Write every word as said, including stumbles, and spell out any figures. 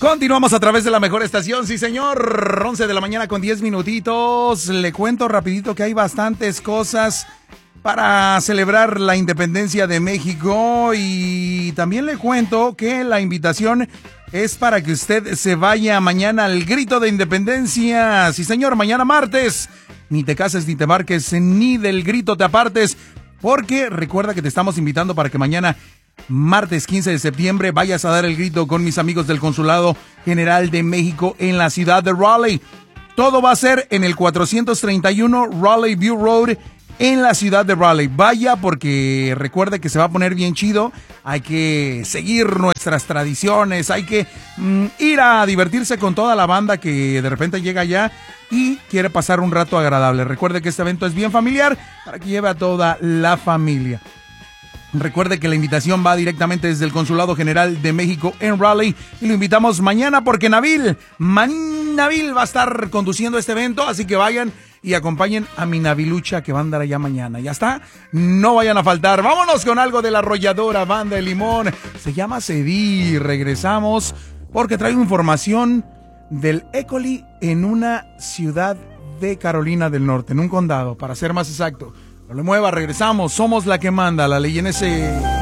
Continuamos a través de la mejor estación, sí señor, once de la mañana con diez minutitos. Le cuento rapidito que hay bastantes cosas para celebrar la independencia de México y también le cuento que la invitación es para que usted se vaya mañana al grito de independencia. Sí señor, mañana martes, ni te cases ni te marques, ni del grito te apartes, porque recuerda que te estamos invitando para que mañana martes quince de septiembre vayas a dar el grito con mis amigos del Consulado General de México en la ciudad de Raleigh. Todo va a ser en el cuatrocientos treinta y uno Raleigh View Road en la ciudad de Raleigh. Vaya, porque recuerde que se va a poner bien chido. Hay que seguir nuestras tradiciones, hay que mm, ir a divertirse con toda la banda que de repente llega allá y quiere pasar un rato agradable. Recuerde que este evento es bien familiar para que lleve a toda la familia. Recuerde que la invitación va directamente desde el Consulado General de México en Raleigh y lo invitamos mañana porque Nabil, Manín Nabil va a estar conduciendo este evento, así que vayan y acompañen a mi Navilucha que va a andar allá mañana. ¿Ya está? No vayan a faltar. Vámonos con algo de la arrolladora Banda de Limón. Se llama Cedí. Regresamos porque traigo información del E. coli en una ciudad de Carolina del Norte, en un condado, para ser más exacto. No le mueva, regresamos. Somos la que manda, la ley N S.